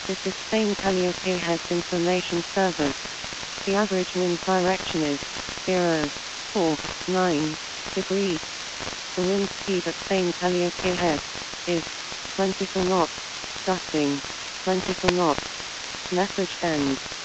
This is Spain Calliope Heads Information Service. The average wind direction is 0.49 degrees. The wind speed at Spain Calliope Head is 24 knots, gusting 24 knots. Message ends.